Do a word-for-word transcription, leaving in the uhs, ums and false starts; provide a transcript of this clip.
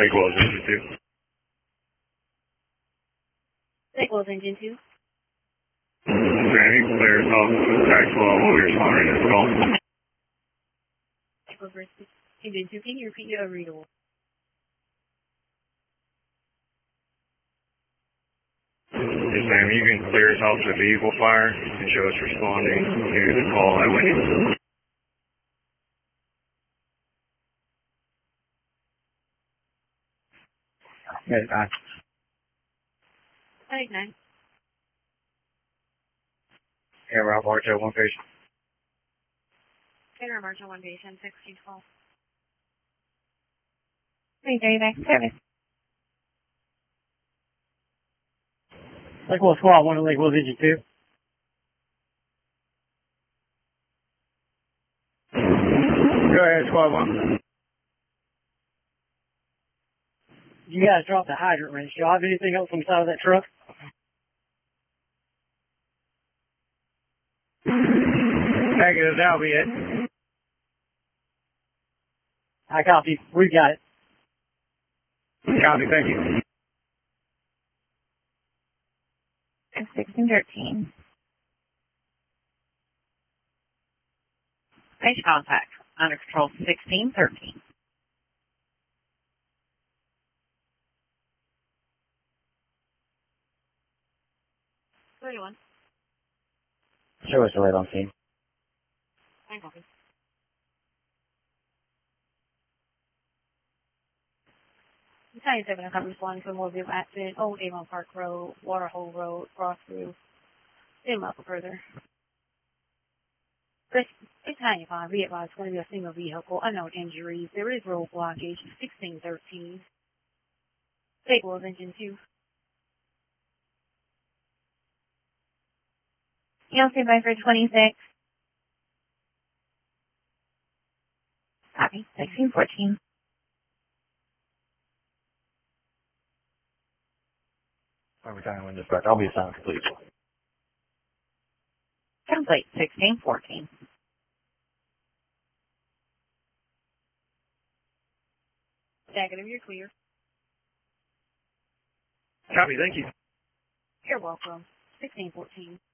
Lake Wells Engine two. Lake Wells Engine two. Sammy, clear south with Maxwell. We're responding to this call. Lake Wells Engine two, can you repeat your readable? Yes, ma'am. You can clear south of vehicle fire and show us responding to the call I witnessed. Yes, I. Eight nine. Yeah, Rob Archer, one patient. General Marshal one patient, sixteen twelve. three thirty back to service. Lake Wells Squad, one to Lake Wells Engine two. Go ahead, Squad one. You guys dropped the hydrant wrench. Do y'all have anything else on the side of that truck? Negative, that'll be it. I copy. We got it. Copy, thank you. sixteen thirteen. Base contact. Under control sixteen thirteen. thirty-one. Show us the right on scene. I copy. ninety-seven, I'm responding to a mobile accident, Old Avon Park Road, Waterhole Road, cross through, then up further. It's ninety-five, be advised, it's going to be a single vehicle, unknown injuries, there is road blockage, sixteen thirteen. Lake Wells Engine two. You'll see by for twenty-six. Copy, sixteen fourteen. Every time when dispatch, I'll be assigned complete. Complete, sixteen fourteen. Negative, you're clear. Copy, thank you. You're welcome. sixteen fourteen.